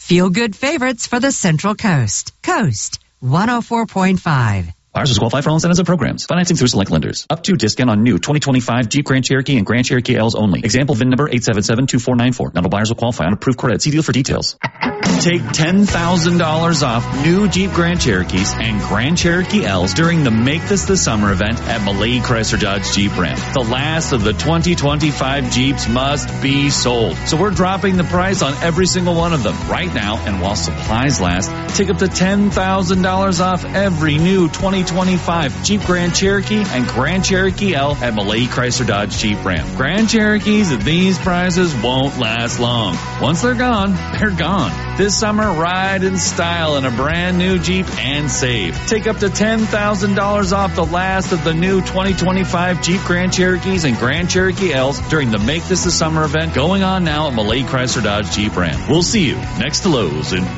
Feel-good favorites for the Central Coast. Coast 104.5. Buyers must qualify for all incentives and programs. Financing through select lenders. Up to discount on new 2025 Jeep Grand Cherokee and Grand Cherokee L's only. Example VIN number 8772494. Not all buyers will qualify on approved credit. See deal for details. Take $10,000 off new Jeep Grand Cherokees and Grand Cherokee L's during the Make This the Summer event at Malady Chrysler Dodge Jeep Ram. The last of the 2025 Jeeps must be sold. So we're dropping the price on every single one of them right now, and while supplies last, take up to $10,000 off every new 2025 Jeep Grand Cherokee and Grand Cherokee L at Malady Chrysler Dodge Jeep Ram. Grand Cherokees at these prices won't last long. Once they're gone, they're gone. This summer, ride in style in a brand new Jeep and save. Take up to $10,000 off the last of the new 2025 Jeep Grand Cherokees and Grand Cherokee L's during the Make This the Summer event going on now at Malady Chrysler Dodge Jeep Ram. We'll see you next to Lowe's in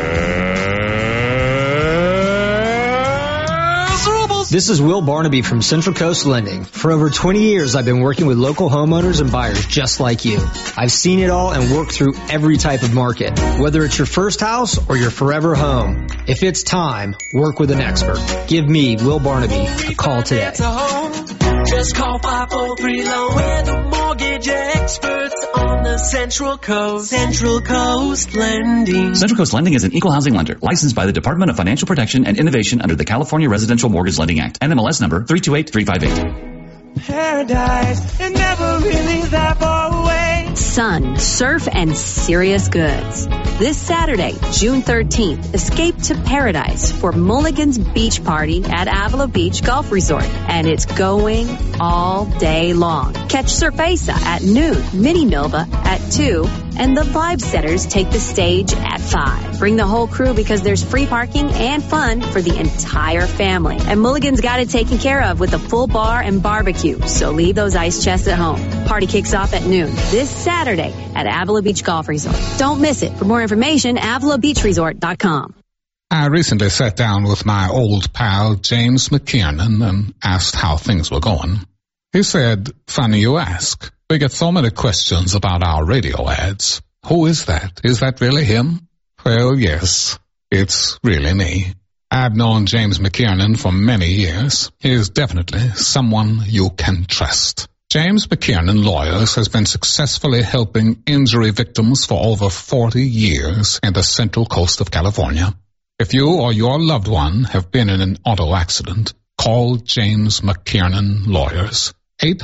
This is Will Barnaby from Central Coast Lending. For over 20 years, I've been working with local homeowners and buyers just like you. I've seen it all and worked through every type of market, whether it's your first house or your forever home. If it's time, work with an expert. Give me, Will Barnaby, a call today. Just call 543-LOAN. We're the mortgage experts on the Central Coast. Central Coast Lending. Central Coast Lending is an equal housing lender licensed by the Department of Financial Protection and Innovation under the California Residential Mortgage Lending Act. NMLS number 328358. Paradise is never really that far away. Sun, surf, and serious goods. This Saturday, June 13th, escape to paradise for Mulligan's Beach Party at Avila Beach Golf Resort. And it's going all day long. Catch Surfesa at noon, Mini Milva at 2, and the Vibe Setters take the stage at 5. Bring the whole crew because there's free parking and fun for the entire family. And Mulligan's got it taken care of with a full bar and barbecue, so leave those ice chests at home. Party kicks off at noon this Saturday at Avila Beach Golf Resort. Don't miss it. For more information, avilabeachresort.com. I recently sat down with my old pal James McKiernan and asked how things were going. He said, "Funny you ask. We get so many questions about our radio ads. Who is that? Is that really him?" Well, yes, it's really me. I've known James McKiernan for many years. He is definitely someone you can trust. James McKiernan Lawyers has been successfully helping injury victims for over 40 years in the Central Coast of California. If you or your loved one have been in an auto accident, call James McKiernan Lawyers.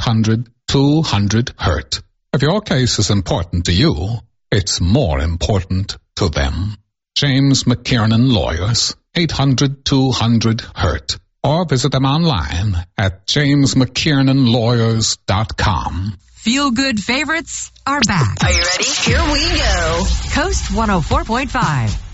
800-200-HURT. If your case is important to you, it's more important to them. James McKiernan Lawyers. 800-200-HURT. Or visit them online at jamesmckiernanlawyers.com. Feel-good favorites are back. Are you ready? Here we go. Coast 104.5.